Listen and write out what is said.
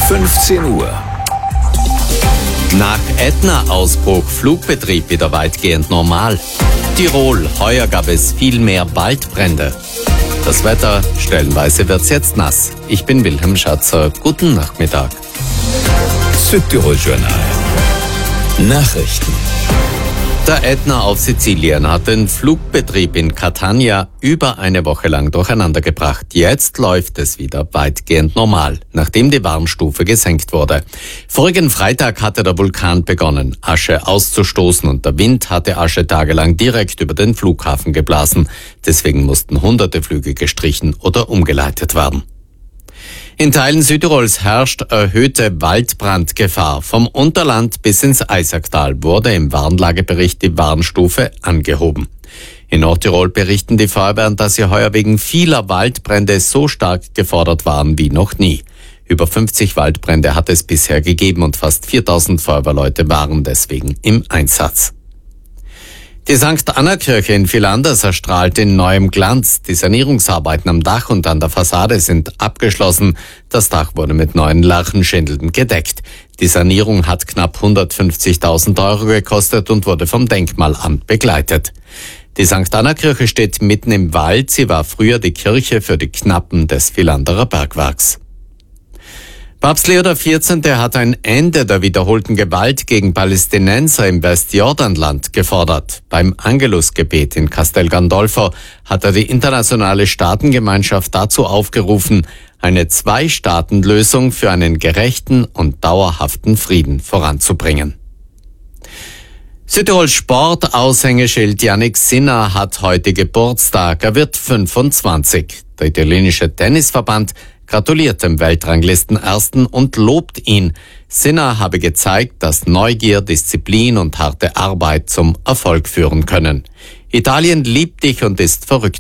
15 Uhr. Nach Ätna-Ausbruch Flugbetrieb wieder weitgehend normal. Tirol, heuer gab es viel mehr Waldbrände. Das Wetter, stellenweise wird's jetzt nass. Ich bin Wilhelm Schatzer. Guten Nachmittag. Südtirol-Journal. Nachrichten. Der Ätna auf Sizilien hat den Flugbetrieb in Catania über eine Woche lang durcheinandergebracht. Jetzt läuft es wieder weitgehend normal, nachdem die Warnstufe gesenkt wurde. Vorigen Freitag hatte der Vulkan begonnen, Asche auszustoßen, und der Wind hatte Asche tagelang direkt über den Flughafen geblasen. Deswegen mussten hunderte Flüge gestrichen oder umgeleitet werden. In Teilen Südtirols herrscht erhöhte Waldbrandgefahr. Vom Unterland bis ins Eisacktal wurde im Warnlagebericht die Warnstufe angehoben. In Nordtirol berichten die Feuerwehren, dass sie heuer wegen vieler Waldbrände so stark gefordert waren wie noch nie. Über 50 Waldbrände hat es bisher gegeben und fast 4000 Feuerwehrleute waren deswegen im Einsatz. Die St. Anna-Kirche in Villanders erstrahlt in neuem Glanz. Die Sanierungsarbeiten am Dach und an der Fassade sind abgeschlossen. Das Dach wurde mit neuen Lärchenschindeln gedeckt. Die Sanierung hat knapp 150.000 Euro gekostet und wurde vom Denkmalamt begleitet. Die St. Anna-Kirche steht mitten im Wald. Sie war früher die Kirche für die Knappen des Vilanderer Bergwerks. Papst Leo XIV. Hat ein Ende der wiederholten Gewalt gegen Palästinenser im Westjordanland gefordert. Beim Angelusgebet in Castel Gandolfo hat er die internationale Staatengemeinschaft dazu aufgerufen, eine Zwei-Staaten-Lösung für einen gerechten und dauerhaften Frieden voranzubringen. Südtirols Sportaushängeschild Jannik Sinner hat heute Geburtstag. Er wird 25. Der italienische Tennisverband gratuliert dem Weltranglisten-Ersten und lobt ihn. Sinner habe gezeigt, dass Neugier, Disziplin und harte Arbeit zum Erfolg führen können. Italien liebt dich und ist verrückt